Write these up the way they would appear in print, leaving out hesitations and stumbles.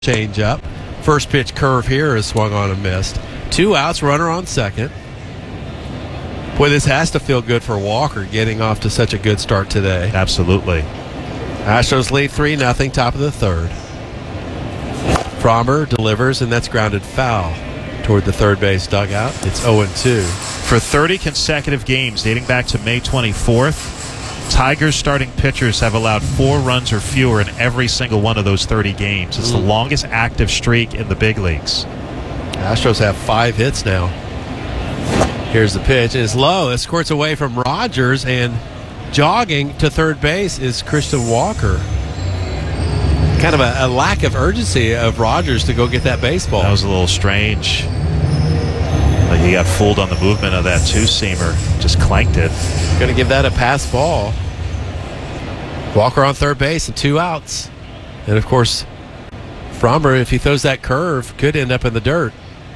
Change up. First pitch curve here is swung on and missed. 2 outs, runner on second. Boy, this has to feel good for Walker getting off to such a good start today. Absolutely. Astros lead 3-0, top of the third. Fromber delivers, and that's grounded foul toward the third base dugout. It's 0-2. For 30 consecutive games dating back to May 24th, Tigers starting pitchers have allowed 4 runs or fewer in every single one of those 30 games. It's the longest active streak in the big leagues. Astros have 5 hits now. Here's the pitch. It's low. It squirts away from Rogers, and jogging to third base is Christian Walker. Kind of a lack of urgency of Rogers to go get that baseball. That was a little strange. Like he got fooled on the movement of that two-seamer. Just clanked it. Going to give that a pass ball. Walker on third base and 2 outs. And, of course, Fromber, if he throws that curve, could end up in the dirt.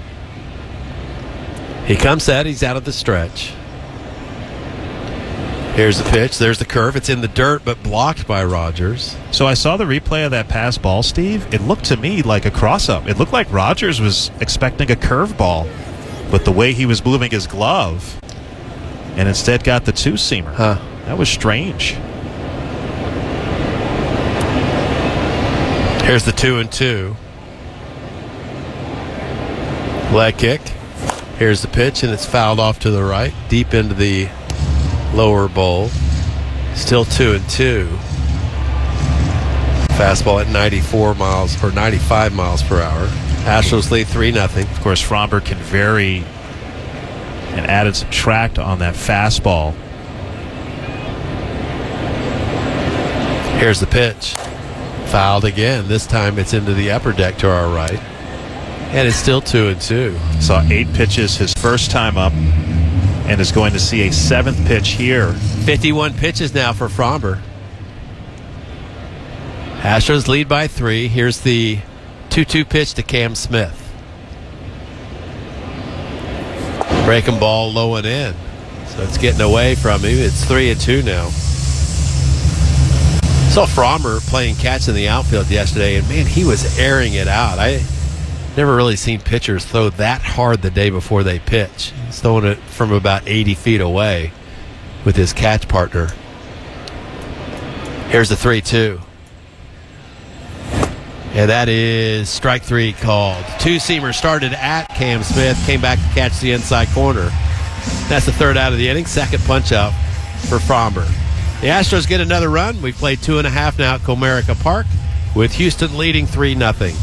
He comes set. He's out of the stretch. Here's the pitch. There's the curve. It's in the dirt, but blocked by Rogers. So I saw the replay of that pass ball, Steve. It looked to me like a cross-up. It looked like Rogers was expecting a curveball, but the way he was moving his glove, and instead got the two-seamer. That was strange. Here's the 2-2. Leg kick. Here's the pitch, and it's fouled off to the right, deep into the lower bowl. Still 2-2. Fastball at 95 miles per hour. Astros lead 3-0. Of course, Fromber can vary and add and subtract on that fastball. Here's the pitch. Fouled again. This time it's into the upper deck to our right. And it's still 2-2. Saw 8 pitches his first time up and is going to see a 7th pitch here. 51 pitches now for Fromber. Astros lead by 3. Here's the 2-2 pitch to Cam Smith. Breaking ball low and in. So it's getting away from him. It's 3-2 now. Saw Fromber playing catch in the outfield yesterday, and man, he was airing it out. I never really seen pitchers throw that hard the day before they pitch. He's throwing it from about 80 feet away with his catch partner. Here's the 3-2. And that is strike 3 called. Two-seamer started at Cam Smith, came back to catch the inside corner. That's the third out of the inning, second punch-out for Fromber. The Astros get another run. We've played 2.5 now at Comerica Park, with Houston leading 3-0.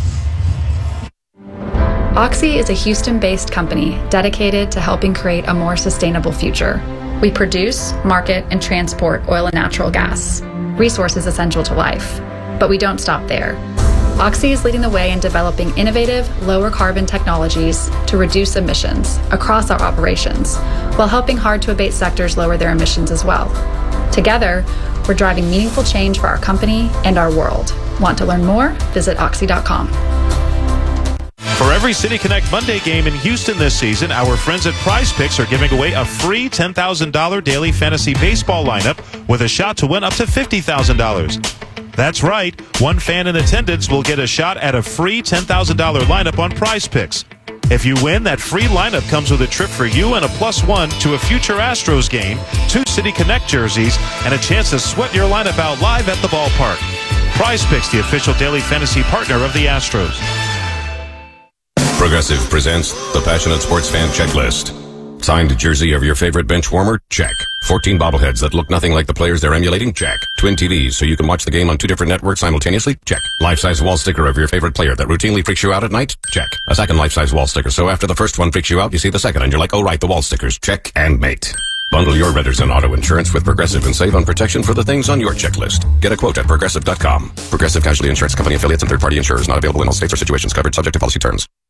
Oxy is a Houston-based company dedicated to helping create a more sustainable future. We produce, market, and transport oil and natural gas, resources essential to life. But we don't stop there. Oxy is leading the way in developing innovative, lower-carbon technologies to reduce emissions across our operations, while helping hard-to-abate sectors lower their emissions as well. Together, we're driving meaningful change for our company and our world. Want to learn more? Visit oxy.com. For every City Connect Monday game in Houston this season, our friends at Prize Picks are giving away a free $10,000 daily fantasy baseball lineup with a shot to win up to $50,000. That's right. One fan in attendance will get a shot at a free $10,000 lineup on Prize Picks. If you win, that free lineup comes with a trip for you and a +1 to a future Astros game, 2 City Connect jerseys, and a chance to sweat your lineup out live at the ballpark. Prize Picks, the official daily fantasy partner of the Astros. Progressive presents the Passionate Sports Fan Checklist. Signed jersey of your favorite bench warmer? Check. 14 bobbleheads that look nothing like the players they're emulating? Check. Twin TVs so you can watch the game on 2 different networks simultaneously? Check. Life-size wall sticker of your favorite player that routinely freaks you out at night? Check. A second life-size wall sticker so after the first one freaks you out, you see the second and you're like, oh right, the wall stickers. Check and mate. Bundle your renters and auto insurance with Progressive and save on protection for the things on your checklist. Get a quote at Progressive.com. Progressive Casualty Insurance Company affiliates and third-party insurers not available in all states or situations covered subject to policy terms.